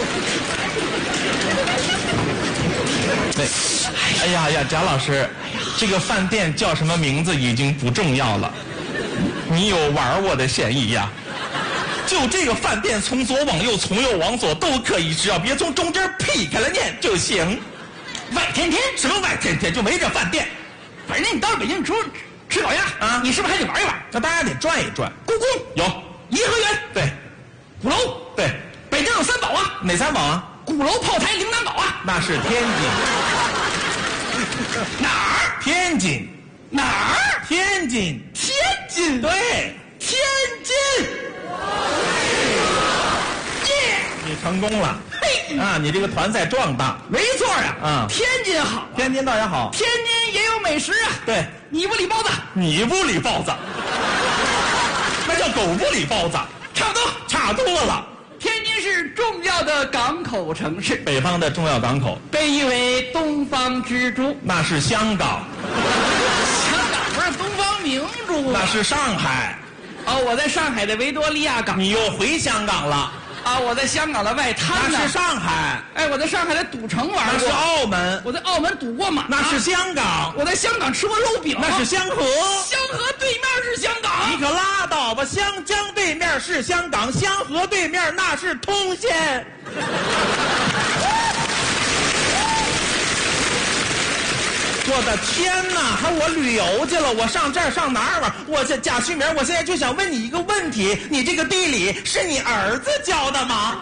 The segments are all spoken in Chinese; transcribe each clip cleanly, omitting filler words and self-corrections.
对，哎呀，贾老师，这个饭店叫什么名字已经不重要了，你有玩我的嫌疑呀。就这个饭店，从左往右，从右往左都可以，只要别从中间劈开了念就行。 外天天什么外天天就没这饭店？ 反正你到了北京吃烤鸭啊，你是不是还得玩一玩？ 那大家得转一转。 故宫有， 颐和园对， 鼓楼对， 北京有三宝啊， 哪三宝啊？ 鼓楼、炮台、陵南堡啊。 那是天津。 哪儿？ 天津。 哪儿？ 天津。 天津。 对， 天津。耶！ 你成功了。 嘿啊，你这个团赛壮大。 没错呀。 啊， 天津好， 天津倒也好。 天津也有美食啊。 对， 你不理包子， 你不理包子，那叫狗不理包子， 差不多。 差多了。 天津是重要的港口城市， 北方的重要港口， 被誉为东方之珠。 那是香港。 香港不是东方明珠啊， 那是上海。 哦，我在上海的维多利亚港。 你又回香港了。 啊，我在香港的外滩呢。 那是上海。 哎，我在上海的赌城玩过。 那是澳门。 我在澳门赌过马。 那是香港。 我在香港吃过肉饼。 那是香河。 香河对面是香港。 你可拉倒吧！湘江对面是香港，香河对面那是通县。我的天哪！还我旅游去了，我上这儿上哪儿玩？我这贾旭明，我现在就想问你一个问题：你这个地理是你儿子教的吗？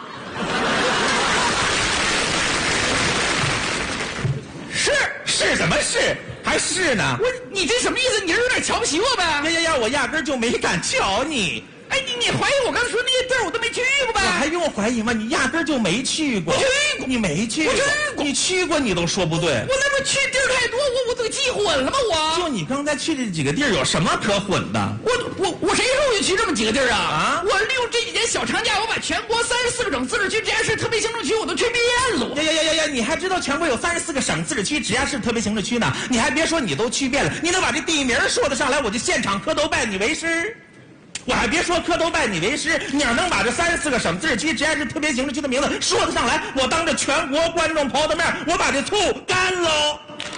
是什么是？还是呢？ 你这什么意思？你是有点瞧不起我呗？ 呀，我压根就没敢瞧你。 哎，你怀疑我刚才说那些地儿我都没去过呗？ 我还用怀疑吗？你压根就没去过。 我去过。 你没去过。 我去过。 你去过你都说不对。 我那不去地儿太多，我都记混了吗？ 就你刚才去这几个地儿有什么可混的？ 我谁说我就去这么几个地儿啊？ 啊！ 我利用这几年小长假，我把全国34个省、自治区、直辖市、特别行政区我都去遍了。 呀！你还知道全国有34个省、自治区、直辖市、特别行政区呢？你还别说，你都去遍了，你能把这地名说得上来，我就现场磕头拜你为师。我还别说磕头拜你为师，你要能把这34个省、自治区、直辖市、特别行政区的名字说得上来，我当着全国观众朋友的面，我把这醋干喽！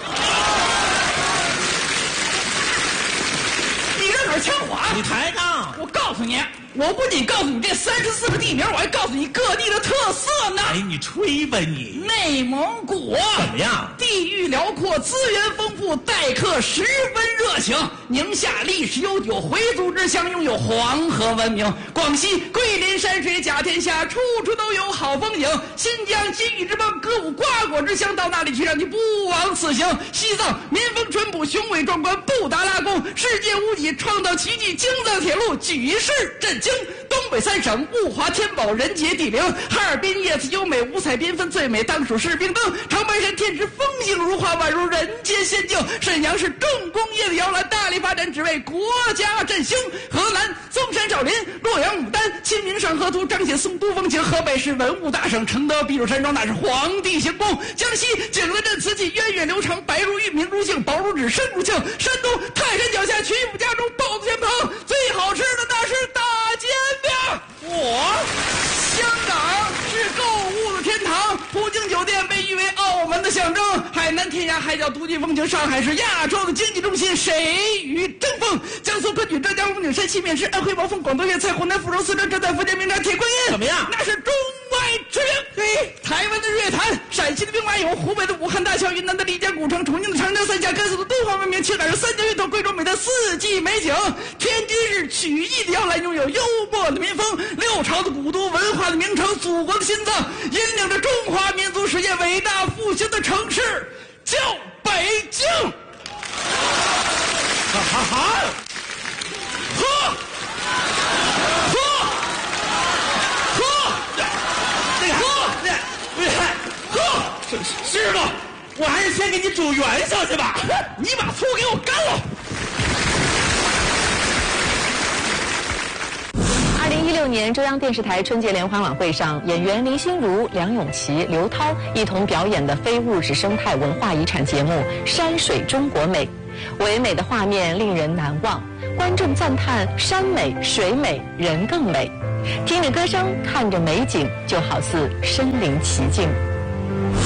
你这哪儿呛话？ 你抬杠！ 我告诉你，我不仅告诉你这34个地名，我还告诉你各地的特色呢。 哎，你吹吧你！ 内蒙古怎么样？ 地域辽阔，资源丰富，待客十分热情。宁夏历史悠久，回族之乡拥有黄河文明。广西桂林山水甲天下，处处都有好风景。新疆金玉之邦，歌舞瓜果之乡，到那里去让你不枉此行。西藏民风淳朴，雄伟壮观，布达拉宫世界无几，创造奇迹，京藏铁路举世震惊。东北3省物华天宝，人杰地灵。哈尔滨叶子优美，五彩缤纷，最美当属是冰灯。长白山天池风景如画，宛如人间仙境。沈阳是重工业的摇篮，大力发展只为国家振兴。河南嵩山少林，洛阳牡丹，清明上河图彰显宋都风情。河北是文物大省，承德避暑山庄那是皇帝行宫。江西景德镇瓷器源远流长，白如玉，明如镜，薄如纸，深如镜。山东泰山脚下，曲阜家中，包子前旁，最好吃的那是大煎饼。香港是购物的天堂，葡京酒店被誉为澳门的象征，海南天涯海角独具风情。上海是亚洲的经济中心，谁与争锋？江苏科举，浙江龙井，山西面试，安徽毛凤，广东粤菜，湖南福州，四川浙江，福建名茶，铁观音。 怎么样？ 那是中外驰名。对，台湾的日月潭，陕西的兵马俑，湖北的武汉大桥，云南的丽江古城，重庆的长江三峡，甘肃的敦煌文明，青海是三江运动，贵州美的四季美景。天津是曲艺的摇篮，拥有幽默的民风，六朝的古都，文化的名城，祖国的心脏，引领着中华民族实现伟大复兴的城市叫北京。 好， 喝， 师傅，我还是先给你煮元宵去吧。 你把醋给我干了。 2016年中央电视台春节联欢晚会上，演员林心如、梁咏琪、刘涛一同表演的非物质生态文化遗产节目《山水中国美》，唯美的画面令人难忘，观众赞叹山美、水美、人更美。 听着歌声，看着美景，就好似身临其境。